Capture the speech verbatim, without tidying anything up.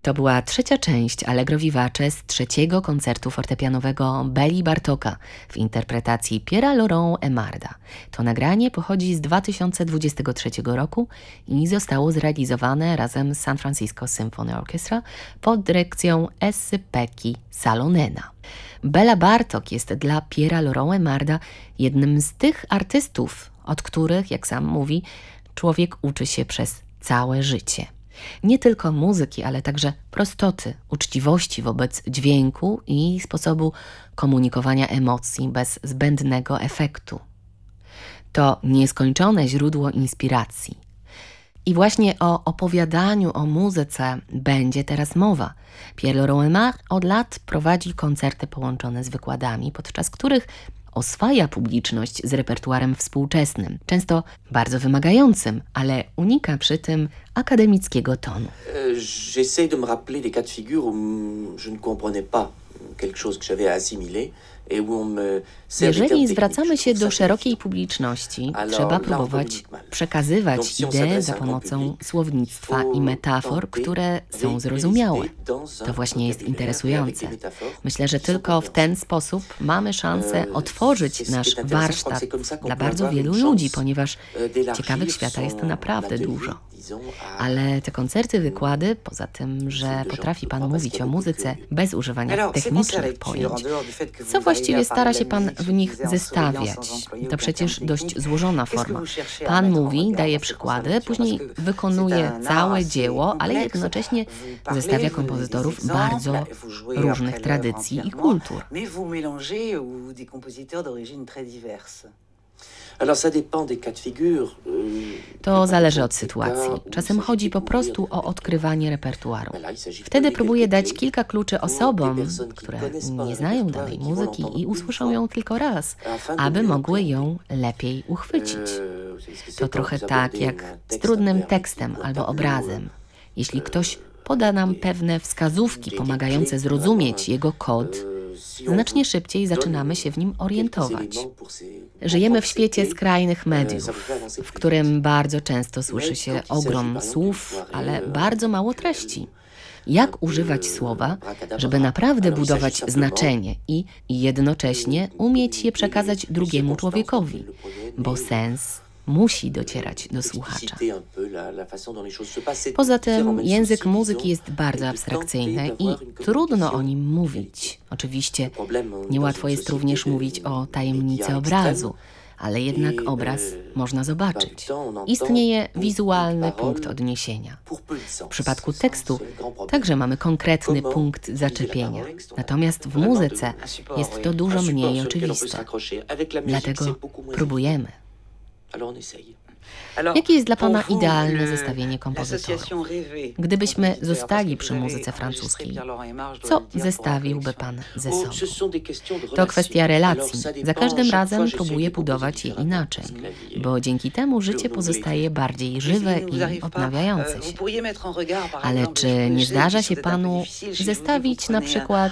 To była trzecia część Allegro vivace z trzeciego koncertu fortepianowego Beli Bartoka w interpretacji Piera Laurent Emarda. To nagranie pochodzi z dwa tysiące dwudziestego trzeciego roku i zostało zrealizowane razem z San Francisco Symphony Orchestra pod dyrekcją S. Pekki Salonena. Bela Bartok jest dla Piera Laurent Emarda jednym z tych artystów, od których, jak sam mówi, człowiek uczy się przez całe życie. Nie tylko muzyki, ale także prostoty, uczciwości wobec dźwięku i sposobu komunikowania emocji bez zbędnego efektu. To nieskończone źródło inspiracji. I właśnie o opowiadaniu o muzyce będzie teraz mowa. Pierre Laurent Emard od lat prowadzi koncerty połączone z wykładami, podczas których oswaja publiczność z repertuarem współczesnym, często bardzo wymagającym, ale unika przy tym akademickiego tonu. J'essaie de me rappeler des cas de figure où je ne comprenais pas quelque chose que j'avais assimilé. Jeżeli zwracamy się do szerokiej publiczności, trzeba próbować przekazywać idee za pomocą słownictwa i metafor, które są zrozumiałe. To właśnie jest interesujące. Myślę, że tylko w ten sposób mamy szansę otworzyć nasz warsztat dla bardzo wielu ludzi, ponieważ ciekawych świata jest naprawdę dużo. Ale te koncerty, wykłady, poza tym, że potrafi Pan mówić o muzyce bez używania technicznych pojęć, co właściwie stara się Pan w nich zestawiać? To przecież dość złożona forma. Pan mówi, daje przykłady, później wykonuje całe dzieło, ale jednocześnie zestawia kompozytorów bardzo różnych tradycji i kultur. To zależy od sytuacji. Czasem chodzi po prostu o odkrywanie repertuaru. Wtedy próbuję dać kilka kluczy osobom, które nie znają danej muzyki i usłyszą ją tylko raz, aby mogły ją lepiej uchwycić. To trochę tak jak z trudnym tekstem albo obrazem. Jeśli ktoś poda nam pewne wskazówki pomagające zrozumieć jego kod, znacznie szybciej zaczynamy się w nim orientować. Żyjemy w świecie skrajnych mediów, w którym bardzo często słyszy się ogrom słów, ale bardzo mało treści. Jak używać słowa, żeby naprawdę budować znaczenie i jednocześnie umieć je przekazać drugiemu człowiekowi, bo sens musi docierać do słuchacza. Poza tym język muzyki jest bardzo abstrakcyjny i trudno o nim mówić. Oczywiście niełatwo jest również mówić o tajemnicy obrazu, ale jednak obraz można zobaczyć. Istnieje wizualny punkt odniesienia. W przypadku tekstu także mamy konkretny punkt zaczepienia. Natomiast w muzyce jest to dużo mniej oczywiste. Dlatego próbujemy. Jakie jest dla Pana idealne zestawienie kompozytorów? Gdybyśmy zostali przy muzyce francuskiej, co zestawiłby Pan ze sobą? To kwestia relacji. Za każdym razem próbuję budować je inaczej, bo dzięki temu życie pozostaje bardziej żywe i odnawiające się. Ale czy nie zdarza się Panu zestawić na przykład